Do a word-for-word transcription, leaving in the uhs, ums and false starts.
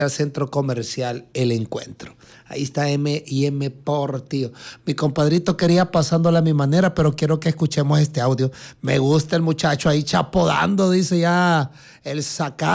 al centro comercial El Encuentro. Ahí está M y M Portillo. Mi compadrito quería pasándola a mi manera, pero quiero que escuchemos este audio. Me gusta el muchacho ahí chapodando, dice ya el sacar.